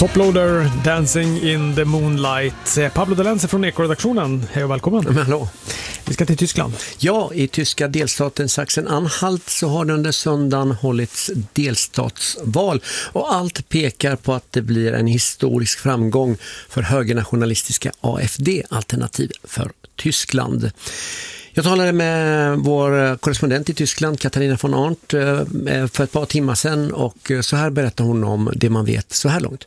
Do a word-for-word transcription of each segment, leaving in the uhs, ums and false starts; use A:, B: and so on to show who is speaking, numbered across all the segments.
A: Toploader, Dancing in the Moonlight. Pablo de Lense från Eko-redaktionen. Hej och välkommen.
B: Men hallå.
A: Vi ska till Tyskland.
B: Ja, i tyska delstaten Sachsen-Anhalt så har det under söndagen hållits delstatsval. Och allt pekar på att det blir en historisk framgång för högernationalistiska A F D, alternativ för Tyskland. Jag talade med vår korrespondent i Tyskland, Katarina von Arndt, för ett par timmar sedan, och så här berättar hon om det man vet så här långt.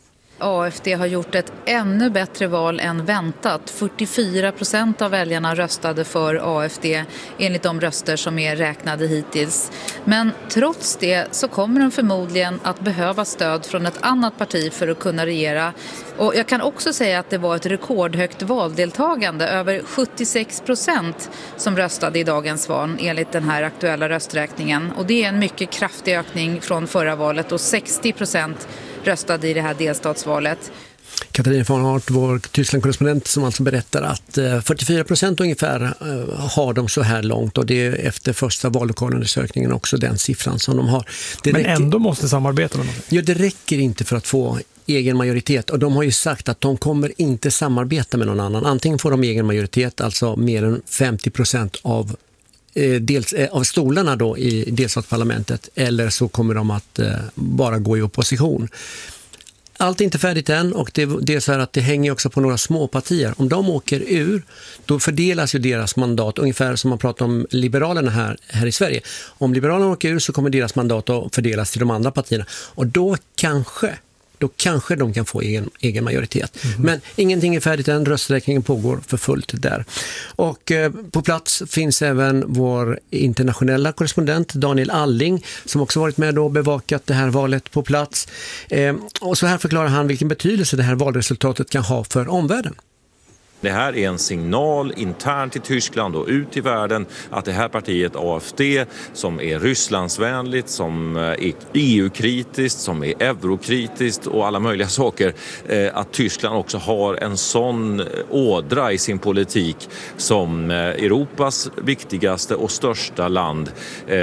C: A F D har gjort ett ännu bättre val än väntat. fyrtiofyra procent av väljarna röstade för A F D enligt de röster som är räknade hittills. Men trots det så kommer de förmodligen att behöva stöd från ett annat parti för att kunna regera. Och jag kan också säga att det var ett rekordhögt valdeltagande. Över sjuttiosex procent som röstade i dagens val enligt den här aktuella rösträkningen. Och det är en mycket kraftig ökning från förra valet, och sextio procent röstade i det här delstatsvalet.
B: Katarina von Arndt, vår Tyskland-korrespondent, som alltså berättar att fyrtiofyra procent ungefär har de så här långt, och det är efter första vallokalundersökningen också den siffran som de har. Det
A: Men
B: räcker,
A: ändå måste samarbeta med något.
B: Ja, det räcker inte för att få egen majoritet, och de har ju sagt att de kommer inte samarbeta med någon annan. Antingen får de egen majoritet, alltså mer än femtio procent av Dels, av stolarna då i delstatsparlamentet, eller så kommer de att eh, bara gå i opposition. Allt är inte färdigt än, och det, det är så här att det hänger också på några små partier. Om de åker ur, då fördelas ju deras mandat ungefär som man pratar om Liberalerna här, här i Sverige. Om Liberalerna åker ur så kommer deras mandat att fördelas till de andra partierna, och då kanske då kanske de kan få egen, egen majoritet. Mm-hmm. Men ingenting är färdigt än, rösträkningen pågår för fullt där. Och eh, på plats finns även vår internationella korrespondent Daniel Alling, som också varit med och bevakat det här valet på plats. Eh, och så här förklarar han vilken betydelse det här valresultatet kan ha för omvärlden.
D: Det här är en signal internt i Tyskland och ut i världen att det här partiet A F D, som är Rysslandsvänligt, som är E U-kritiskt, som är eurokritiskt och alla möjliga saker, att Tyskland också har en sån ådra i sin politik som Europas viktigaste och största land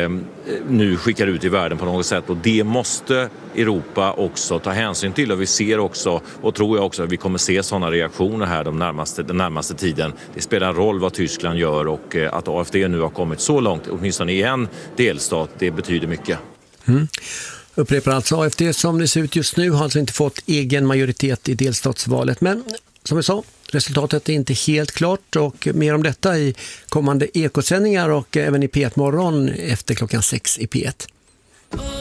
D: nu skickar ut i världen på något sätt, och det måste Europa också ta hänsyn till, och vi ser också, och tror jag också, att vi kommer se sådana reaktioner här de närmaste, den närmaste tiden. Det spelar roll vad Tyskland gör, och att A F D nu har kommit så långt, åtminstone i en delstat, det betyder mycket.
B: Mm. Upprepar alltså, A F D som det ser ut just nu har alltså inte fått egen majoritet i delstatsvalet, men som vi sa, resultatet är inte helt klart, och mer om detta i kommande ekosändningar och även i P ett morgon efter klockan sex i P ett.